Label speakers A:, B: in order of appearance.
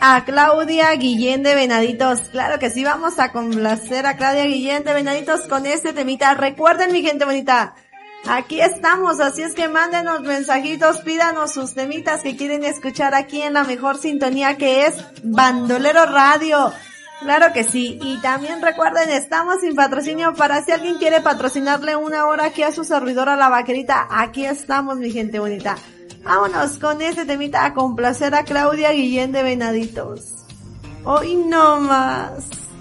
A: a Claudia Guillén de Venaditos. Claro que sí, vamos a complacer a Claudia Guillén de Venaditos con este temita. Recuerden, mi gente bonita, aquí estamos, así es que mándenos mensajitos, pídanos sus temitas que quieren escuchar aquí en la mejor sintonía que es Bandolero Radio. Claro que sí, y también recuerden, estamos sin patrocinio para si alguien quiere patrocinarle una hora aquí a su servidora La Vaquerita, aquí estamos, mi gente bonita. Vámonos con este temita a complacer a Claudia Guillén de Venaditos. Hoy no más.